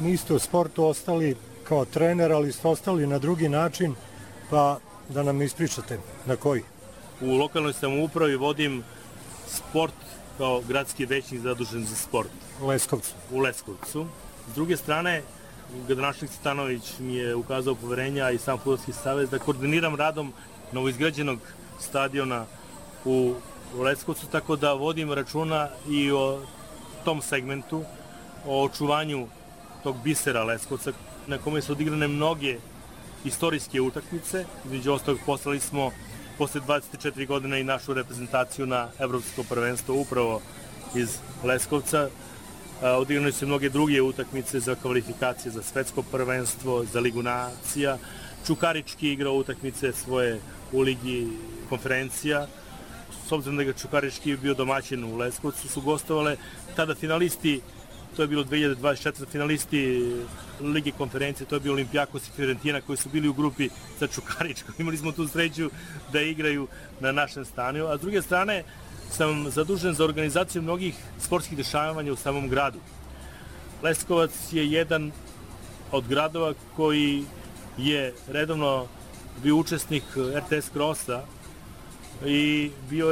niste u sportu ostali kao trener, ali ste ostali na drugi način, pa da nam ispričate na koji. U lokalnoj samoupravi vodim sport kao gradski većnik zadužen za sport. U Leskovcu. S druge strane, gradonačelnik Stanović mi je ukazao poverenja i sam Fudbalski savez da koordiniram radom novoizgrađenog stadiona u Leskovcu, tako da vodim računa i o tom segmentu, o očuvanju tog bisera Leskovca, na kome su odigrane mnoge istorijske utakmice. Između ostalog, poslali smo posle 24 godine i našu reprezentaciju na Evropsko prvenstvo upravo iz Leskovca. Odigrane su mnoge druge utakmice za kvalifikacije za svetsko prvenstvo, za Ligu nacija. Čukarički igrao utakmice svoje u Ligi konferencija. S obzirom da je Čukarički bio domaćin u Leskovcu, su gostovale tada finalisti, to je bilo 2024. finalisti Lige konferencije, to je bio Olimpijakos i Fiorentina koji su bili u grupi sa Čukaričkom. Imali smo tu sreću da igraju na našem stadionu, a s druge strane sam zadužen za organizaciju mnogih sportskih dešavanja u samom gradu. Leskovac je jedan od gradova koji je redovno bio učesnik RTS Crossa i bio